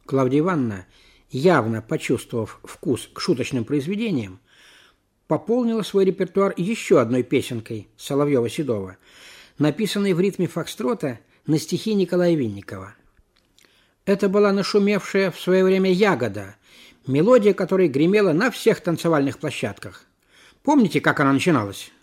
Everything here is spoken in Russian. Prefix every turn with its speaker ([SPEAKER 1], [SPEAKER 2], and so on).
[SPEAKER 1] Клавдия Ивановна, явно почувствовав вкус к шуточным произведениям, пополнила свой репертуар еще одной песенкой Соловьева-Седова, написанной в ритме фокстрота на стихи Николая Винникова. Это была нашумевшая в свое время «Ягода», мелодия которой гремела на всех танцевальных площадках. Помните, как она начиналась?